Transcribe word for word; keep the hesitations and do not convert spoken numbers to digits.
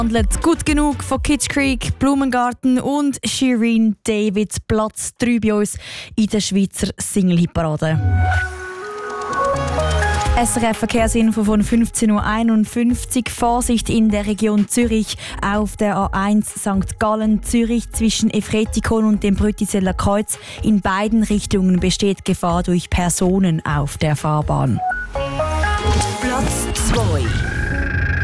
Handelt gut genug von Kitsch Creek, Blumengarten und Shireen David, Platz drei bei uns in der Schweizer Single-Hitparade. S R F-Verkehrsinfo von fünfzehn Uhr einundfünfzig. Vorsicht in der Region Zürich auf der A eins Sankt Gallen Zürich zwischen Efretikon und dem Brütiseller Kreuz. In beiden Richtungen besteht Gefahr durch Personen auf der Fahrbahn. Platz zwei.